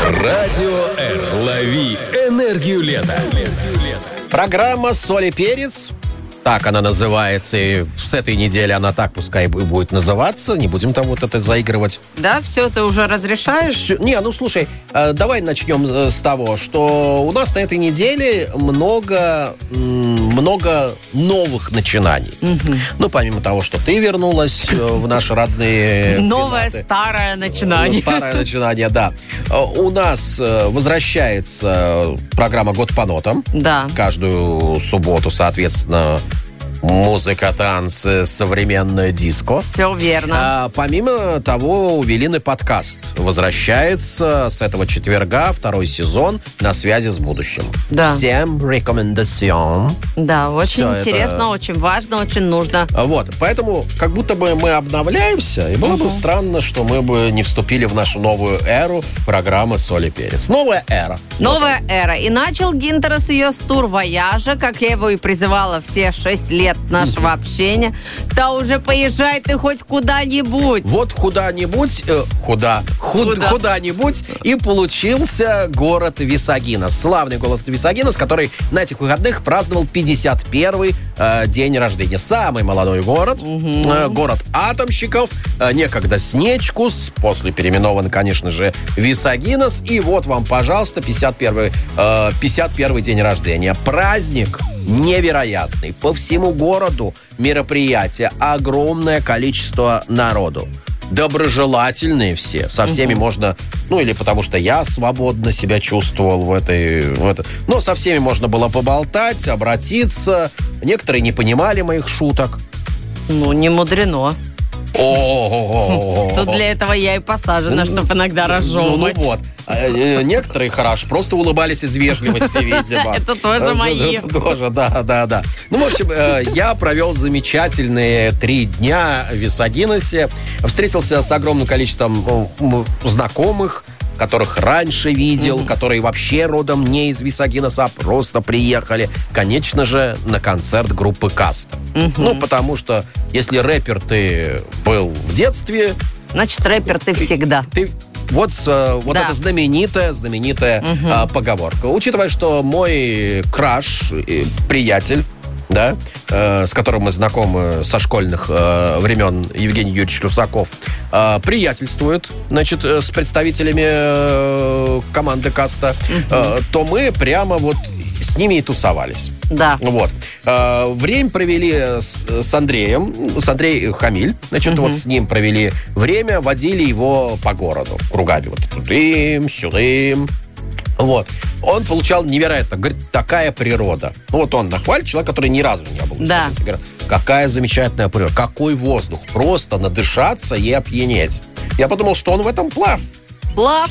Радио R. Лови энергию лета. Программа «Соль и перец». Так она называется, и с этой недели она так пускай и будет называться. Не будем там вот это заигрывать. Да, все, ты уже разрешаешь? Не, ну слушай, давай начнем с того, что у нас на этой неделе много новых начинаний. Угу. Ну, помимо того, что ты вернулась в наши родные... Новое, пенаты. старое начинание. Старое начинание, да. У нас возвращается программа «Год по нотам». Да. Каждую субботу, соответственно, музыка, танцы, современное диско. Все верно. Помимо того, у Велины подкаст возвращается с этого четверга, второй сезон «На связи с будущим». Да. Всем рекомендацион. Да, очень Всё интересно, это- очень важно, очень нужно. Вот, поэтому как будто бы мы обновляемся, и было бы странно, что мы бы не вступили в нашу новую эру программы «Соль и перец». Новая эра. Новая эра. И начал Гинтерас ее с тур-вояжа, как я его и призывала все 6 лет нашего общения. Да уже поезжай ты хоть куда-нибудь. Вот куда-нибудь, куда-нибудь и получился город Висагинос. Славный город Висагинос, который на этих выходных праздновал 51-й день рождения. Самый молодой город. Город атомщиков. Некогда Снечкус. После переименован, конечно же, Висагинос. И вот вам, пожалуйста, 51-й день рождения. Праздник невероятный. По всему городу мероприятия. Огромное количество народу. Доброжелательные все. Со всеми можно... Ну, или потому что я свободно себя чувствовал в этой... Но со всеми можно было поболтать, обратиться. Некоторые не понимали моих шуток. Ну, не мудрено. О-о-о-о-о. Тут для этого я и посажена, чтобы иногда Ну разжевывать. вот. Некоторые хорошо, просто улыбались из вежливости, видимо. Это тоже мои. Это тоже, да. Ну, в общем, я провел замечательные 3 дня в Висагиносе. Встретился с огромным количеством знакомых, которых раньше видел, которые вообще родом не из Висагиноса, а просто приехали, конечно же, на концерт группы Каста. Ну, потому что если рэпер ты был в детстве... Значит, рэпер ты всегда. Вот Да. эта знаменитая поговорка. Учитывая, что мой краш, приятель, да, с которым мы знакомы со школьных времен, Евгений Юрьевич Русаков, приятельствует, значит, с представителями команды Каста, то мы прямо вот с ними и тусовались. Да. Вот. Время провели с Андреем, с Андреем Хамиль. Значит, вот с ним провели время, водили его по городу кругами. Вот тудым, сюдым. Вот. Он получал невероятно, говорит, такая природа. Ну, вот он нахвалит человек, который ни разу не был. Да. Говорит, какая замечательная природа, какой воздух. Просто надышаться и опьянеть. Я подумал, что он в этом плав. Плав.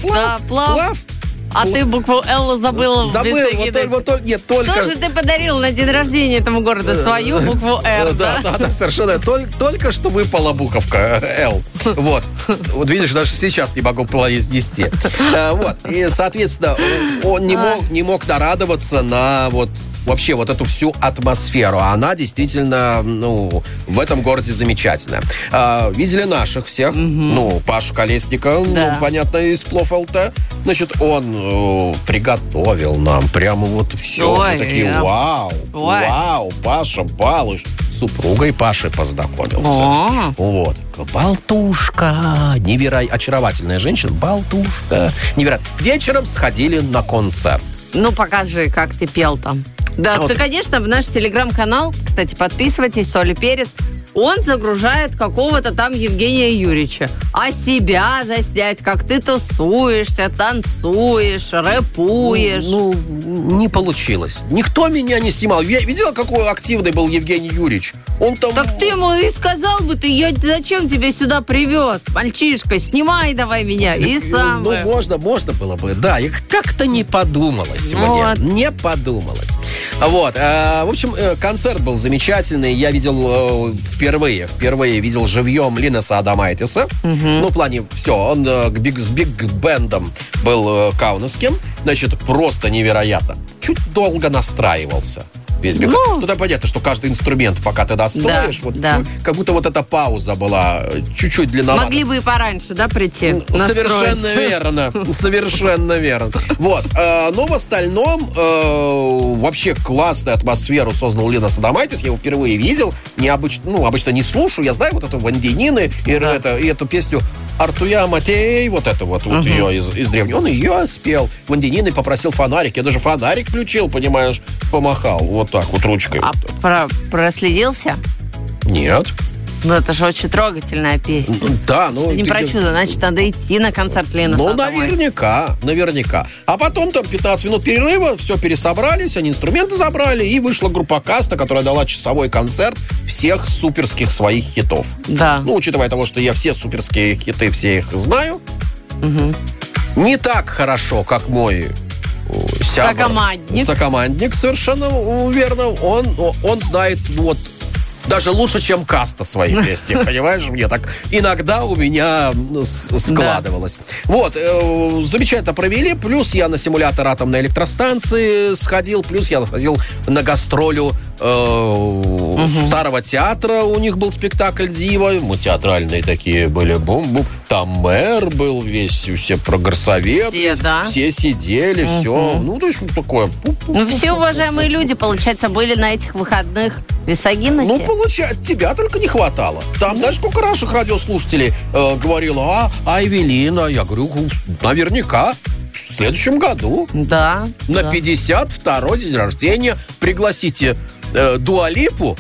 А ты букву «Л» забыл. Забыл, нет, только... Что же ты подарил на день рождения этому городу? Свою букву «Р», да? Да, совершенно. Только что выпала буковка «Л». Вот. Вот видишь, даже сейчас не могу половить с 10. Вот. И, соответственно, он не мог нарадоваться на вот вообще вот эту всю атмосферу. А она действительно, ну, в этом городе замечательная. Видели наших всех. Ну, Пашу Колесника, Да. ну, понятно, из Плов ЛТ. Значит, он приготовил нам прямо вот все. Ой, Мы такие, вау, Паша Балыш. С супругой Паши познакомился. О. Вот. Болтушка. Очаровательная женщина. Болтушка. Невероятно. Вечером сходили на концерт. Ну, покажи, как ты пел там. Да, Вот. ты, конечно, в наш телеграм-канал, кстати, подписывайтесь, «Соль и перец», он загружает какого-то там Евгения Юрьевича. А себя заснять, как ты тусуешься, танцуешь, рэпуешь. Ну, не получилось. Никто меня не снимал. Видела, какой активный был Евгений Юрьевич? Он там... Так ты ему и сказал бы, я зачем тебя сюда привез? Мальчишка, снимай давай меня. И сам. Ну, можно было бы. Да, и как-то не подумалось Вот. мне. Не подумалось. Вот. В общем, концерт был замечательный. Я видел впервые видел живьем Линеса Адамайтиса. Ну, в плане, все, он с биг-бендом был каунасским. Значит, просто невероятно. Чуть долго настраивался. весь бег. Ну, там понятно, что каждый инструмент, пока ты достроишь, как будто вот эта пауза была чуть-чуть длинновата. Могли бы и пораньше, прийти? Совершенно верно. Совершенно верно. Вот. Но в остальном вообще классную атмосферу создал Линос Адамайтис. Я его впервые видел. Обычно не слушаю. Я знаю вот эту Вандинины и эту песню Артуя Матей, вот это вот ее из древней. Он ее спел. Вандинины попросил фонарик. Я даже фонарик включил, понимаешь, помахал. Вот так вот ручкой. А проследился? Нет. Ну, это же очень трогательная песня. Да, не про чудо, значит, надо идти на концерт Линоса Адамайтиса. Наверняка. А потом там 15 минут перерыва, все пересобрались, они инструменты забрали, и вышла группа Каста, которая дала часовой концерт всех суперских своих хитов. Да. Учитывая того, что я все суперские хиты, все их знаю, не так хорошо, как мой сокомандник, совершенно верно. Он знает даже лучше, чем Каста свои песни, понимаешь? Мне так иногда у меня складывалось. Вот, замечательно провели. Плюс я на симулятор атомной электростанции сходил. Плюс я ходил на гастролю Старого театра. У них был спектакль «Дива». Мы театральные такие были. Бум-бум. Там мэр был весь, все прогорсовет. Все сидели, все. То есть вот такое. Все уважаемые люди, получается, были на этих выходных в Висагиносе. Получается, тебя только не хватало. Там, знаешь, сколько наших радиослушателей говорило, Эвелина, я говорю, наверняка в следующем году. Да. На 52-й день рождения пригласите Дуа Липу.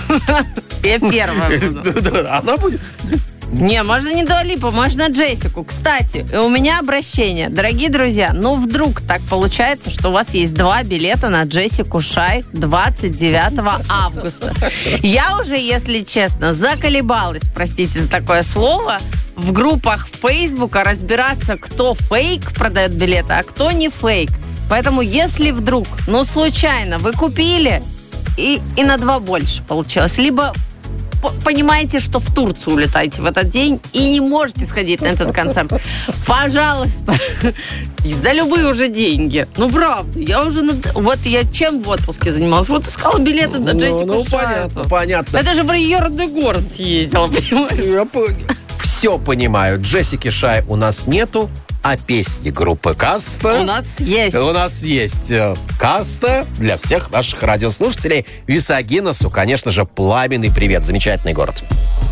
Я первая буду. Она будет... Не, можно не Дуа Липу, можно Джессику. Кстати, у меня обращение. Дорогие друзья, вдруг так получается, что у вас есть 2 билета на Джессику Шай 29 августа. Я уже, если честно, заколебалась, простите за такое слово, в группах Фейсбука разбираться, кто фейк продает билеты, а кто не фейк. Поэтому, если вдруг, случайно вы купили и на 2 больше получилось, либо понимаете, что в Турцию улетаете в этот день и не можете сходить на этот концерт, пожалуйста, за любые уже деньги. Правда, я уже... я чем в отпуске занималась? Искала билеты на Джессику Шай. Понятно. Это же в родный город съездила, понимаешь? Все понимаю. Джессики Шай у нас нету, а песни группы Каста... У нас есть. У нас есть Каста для всех наших радиослушателей. Висагиносу, конечно же, пламенный привет. Замечательный город.